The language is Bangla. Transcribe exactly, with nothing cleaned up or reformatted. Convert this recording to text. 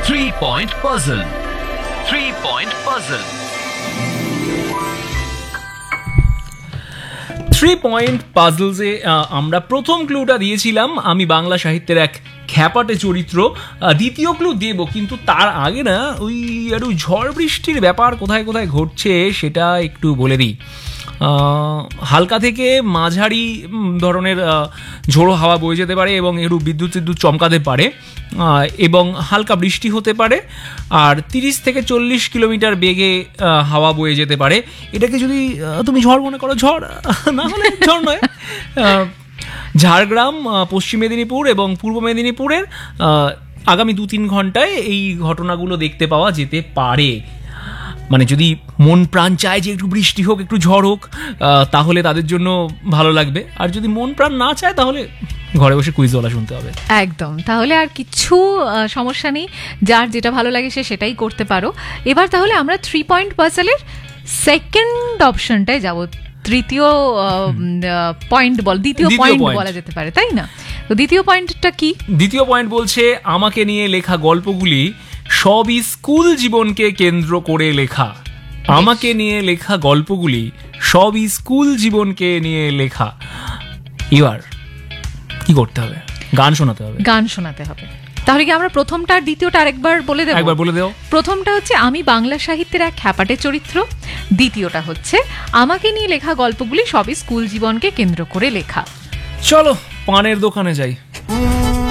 Three point puzzle. Three point puzzle. Three point পাজলসে আমরা প্রথম ক্লুটা দিয়েছিলাম আমি বাংলা সাহিত্যের এক খ্যাপাটে চরিত্র। দ্বিতীয় ক্লু দেব, কিন্তু তার আগে না ওই একটু ঝড় বৃষ্টির ব্যাপার কোথায় কোথায় ঘটছে সেটা একটু বলে দিই। হালকা থেকে মাঝারি ধরনের ঝোড়ো হাওয়া বয়ে যেতে পারে এবং একটু বিদ্যুৎ বিদ্যুৎ চমকাতে পারে এবং হালকা বৃষ্টি হতে পারে, আর তিরিশ থেকে চল্লিশ কিলোমিটার বেগে হাওয়া বয়ে যেতে পারে। এটাকে যদি তুমি ঝড় মনে করো, ঝড় না হলে ঝড় নয়। ঝাড়গ্রাম, পশ্চিম মেদিনীপুর এবং পূর্ব মেদিনীপুরের আগামী দু তিন ঘন্টায় এই ঘটনাগুলো দেখতে পাওয়া যেতে পারে। মানে যদি মন প্রাণ চায় যে একটু বৃষ্টি হোক, একটু ঝড় হোক, তাহলে তাদের জন্য ভালো লাগবে। আর যদি মন প্রাণ না চায় তাহলে ঘরে বসে কুইজওয়ালা শুনতে হবে। একদম, তাহলে আর কিছু সমস্যা নেই, যার যেটা ভালো লাগে সে সেটাই করতে পারো। এবার তাহলে আমরা থ্রি পয়েন্ট পাজলের সেকেন্ড অপশনটায় যাব। তৃতীয় পয়েন্ট বল, দ্বিতীয় পয়েন্ট বলা যেতে পারে, তাই না? তো দ্বিতীয় পয়েন্টটা কি? দ্বিতীয় পয়েন্ট বলছে আমাকে নিয়ে লেখা গল্পগুলি সবই স্কুল জীবনকে কেন্দ্র করে লেখা। আমাকে নিয়ে লেখা গল্পগুলি সবই স্কুল জীবনকে নিয়ে লেখা। এবার কি করতে হবে? গান শোনাতে হবে। গান শোনাতে হবে। তাহলে কি আমরা প্রথমটা আর দ্বিতীয়টা আরেকবার বলে দেব? একবার বলে দাও। প্রথমটা হচ্ছে আমি বাংলা সাহিত্যের এক খ্যাপাটে চরিত্র। দ্বিতীয়টা হচ্ছে আমাকে নিয়ে লেখা গল্পগুলি সবই স্কুল জীবনকে কেন্দ্র করে লেখা। চলো পানের দোকানে যাই।